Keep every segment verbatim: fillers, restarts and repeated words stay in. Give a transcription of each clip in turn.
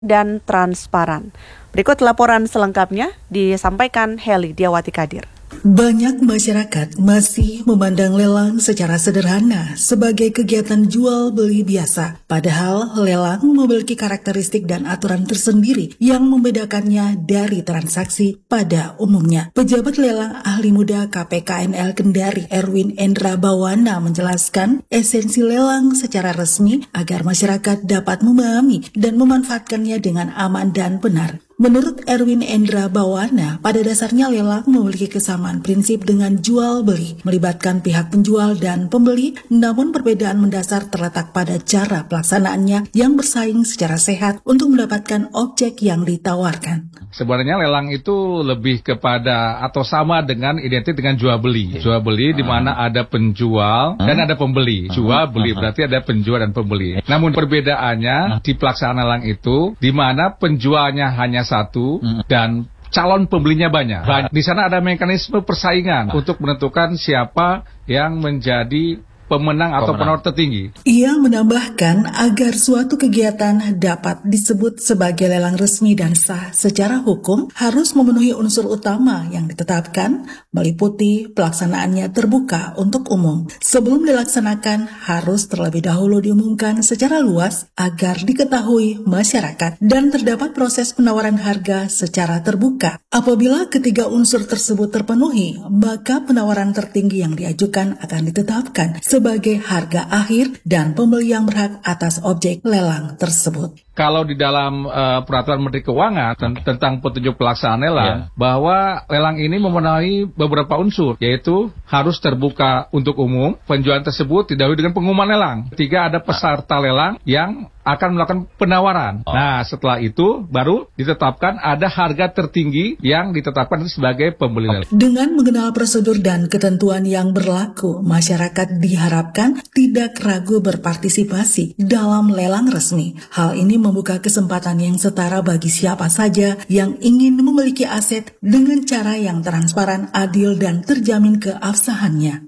dan transparan. Berikut laporan selengkapnya disampaikan Heli Diawati Kadir. Banyak masyarakat masih memandang lelang secara sederhana sebagai kegiatan jual beli biasa. Padahal lelang memiliki karakteristik dan aturan tersendiri yang membedakannya dari transaksi pada umumnya. Pejabat lelang ahli muda K P K N L Kendari Erwin Endra Bawana menjelaskan esensi lelang secara resmi agar masyarakat dapat memahami dan memanfaatkannya dengan aman dan benar. Menurut Erwin Endra Bawana, pada dasarnya lelang memiliki kesamaan prinsip dengan jual beli, melibatkan pihak penjual dan pembeli, namun perbedaan mendasar terletak pada cara pelaksanaannya yang bersaing secara sehat untuk mendapatkan objek yang ditawarkan. Sebenarnya lelang itu lebih kepada atau sama dengan identik dengan jual beli. Jual beli di mana ada penjual dan ada pembeli. Jual beli berarti ada penjual dan pembeli. Namun perbedaannya di pelaksanaan lelang itu di mana penjualnya hanya satu dan calon pembelinya banyak. banyak. Di sana ada mekanisme persaingan untuk menentukan siapa yang menjadi pemenang atau penawar tertinggi. Ia menambahkan agar suatu kegiatan dapat disebut sebagai lelang resmi dan sah secara hukum harus memenuhi unsur utama yang ditetapkan, meliputi pelaksanaannya terbuka untuk umum. Sebelum dilaksanakan harus terlebih dahulu diumumkan secara luas agar diketahui masyarakat dan terdapat proses penawaran harga secara terbuka. Apabila ketiga unsur tersebut terpenuhi, maka penawaran tertinggi yang diajukan akan ditetapkan sebagai harga akhir dan pembeli yang berhak atas objek lelang tersebut. Kalau di dalam uh, peraturan Menteri Keuangan ten- tentang petunjuk pelaksanaan lelang, yeah. bahwa lelang ini memenuhi beberapa unsur, yaitu harus terbuka untuk umum, penjualan tersebut didahului dengan pengumuman lelang. Tiga, ada peserta lelang yang akan melakukan penawaran. Oh. Nah, setelah itu baru ditetapkan ada harga tertinggi yang ditetapkan sebagai pembeli lelang. Dengan mengenal prosedur dan ketentuan yang berlaku, masyarakat diharapkan tidak ragu berpartisipasi dalam lelang resmi. Hal ini membuka kesempatan yang setara bagi siapa saja yang ingin memiliki aset dengan cara yang transparan, adil, dan terjamin keabsahannya.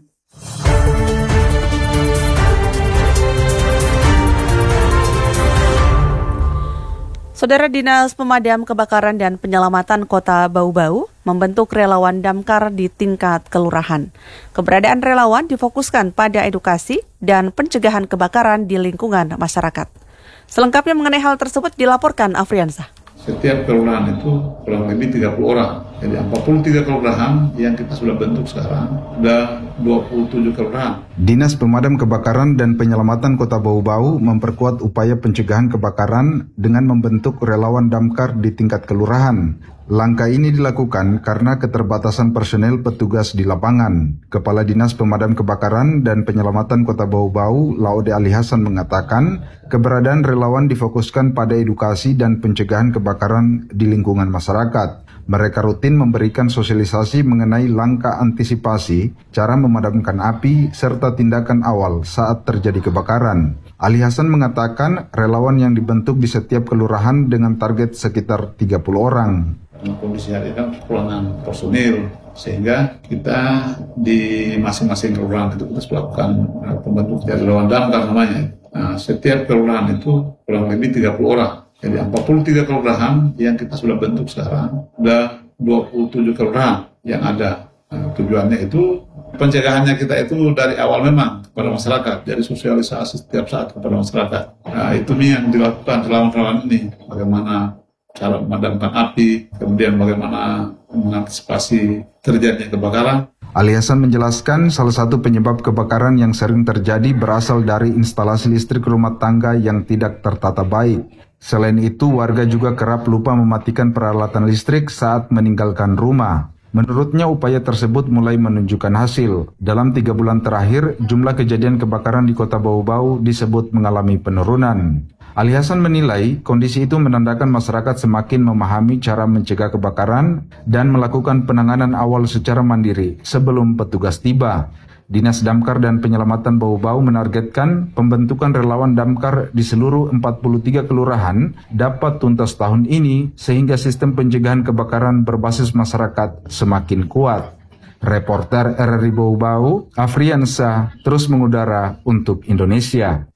Saudara, Dinas Pemadam Kebakaran dan Penyelamatan Kota Bau-Bau membentuk relawan damkar di tingkat kelurahan. Keberadaan relawan difokuskan pada edukasi dan pencegahan kebakaran di lingkungan masyarakat. Selengkapnya mengenai hal tersebut dilaporkan Afriansah. Setiap kelurahan itu kurang lebih tiga puluh orang. Jadi empat puluh tiga kelurahan yang kita sudah bentuk sekarang, sudah dua puluh tujuh kelurahan. Dinas Pemadam Kebakaran dan Penyelamatan Kota Bau-Bau memperkuat upaya pencegahan kebakaran dengan membentuk relawan damkar di tingkat kelurahan. Langkah ini dilakukan karena keterbatasan personel petugas di lapangan. Kepala Dinas Pemadam Kebakaran dan Penyelamatan Kota Bau-Bau, Laude Ali Hasan mengatakan, keberadaan relawan difokuskan pada edukasi dan pencegahan kebakaran di lingkungan masyarakat. Mereka rutin memberikan sosialisasi mengenai langkah antisipasi, cara memadamkan api, serta tindakan awal saat terjadi kebakaran. Ali Hasan mengatakan relawan yang dibentuk di setiap kelurahan dengan target sekitar tiga puluh orang. Kondisi hari ini kan kekurangan personil, sehingga kita di masing-masing kelurahan itu kita melakukan pembentukan relawan damkar namanya. Nah, setiap kelurahan itu kurang lebih tiga puluh orang. Jadi empat puluh tiga kelurahan yang kita sudah bentuk sekarang, sudah dua puluh tujuh kelurahan yang ada. Nah, tujuannya itu pencegahannya kita itu dari awal memang kepada masyarakat, jadi sosialisasi setiap saat kepada masyarakat. Nah, itu yang dilakukan relawan-relawan ini, bagaimana cara memadamkan api, kemudian bagaimana mengantisipasi terjadinya kebakaran. Ali Hasan menjelaskan salah satu penyebab kebakaran yang sering terjadi berasal dari instalasi listrik rumah tangga yang tidak tertata baik. Selain itu, warga juga kerap lupa mematikan peralatan listrik saat meninggalkan rumah. Menurutnya upaya tersebut mulai menunjukkan hasil. Dalam tiga bulan terakhir, jumlah kejadian kebakaran di Kota Bau-Bau disebut mengalami penurunan. Ali Hasan menilai kondisi itu menandakan masyarakat semakin memahami cara mencegah kebakaran dan melakukan penanganan awal secara mandiri sebelum petugas tiba. Dinas Damkar dan Penyelamatan Bau-Bau menargetkan pembentukan relawan damkar di seluruh empat puluh tiga kelurahan dapat tuntas tahun ini sehingga sistem pencegahan kebakaran berbasis masyarakat semakin kuat. Reporter R R I Bau-Bau, Afriansah, terus mengudara untuk Indonesia.